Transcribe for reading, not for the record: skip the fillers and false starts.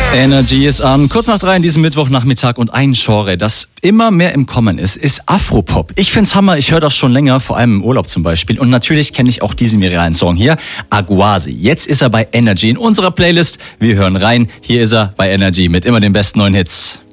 Energy ist an, kurz nach 3 an diesem Mittwochnachmittag und ein Genre, das immer mehr im Kommen ist Afropop. Ich find's Hammer, ich höre das schon länger, vor allem im Urlaub zum Beispiel. Und natürlich kenne ich auch diesen viralen Song hier, Aguasi. Jetzt ist er bei Energy in unserer Playlist. Wir hören rein. Hier ist er bei Energy mit immer den besten neuen Hits.